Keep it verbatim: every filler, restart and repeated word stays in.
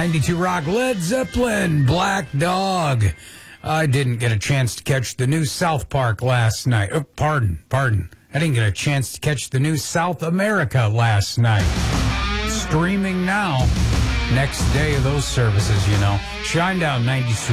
ninety-two Rock, Led Zeppelin, Black Dog. I didn't get a chance to catch the new South Park last night. Oh, pardon, pardon. I didn't get a chance to catch the new South America last night. Streaming now. Next day of those services, you know. Shinedown ninety-two.